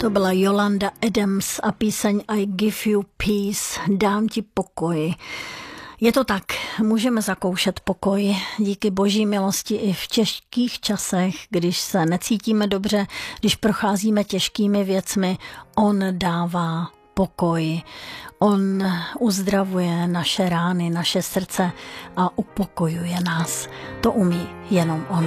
To byla Yolanda Adams a píseň I Give You Peace, dám ti pokoj. Je to tak, můžeme zakoušet pokoj díky boží milosti i v těžkých časech, když se necítíme dobře, když procházíme těžkými věcmi, on dává pokoj. On uzdravuje naše rány, naše srdce a upokojuje nás. To umí jenom on.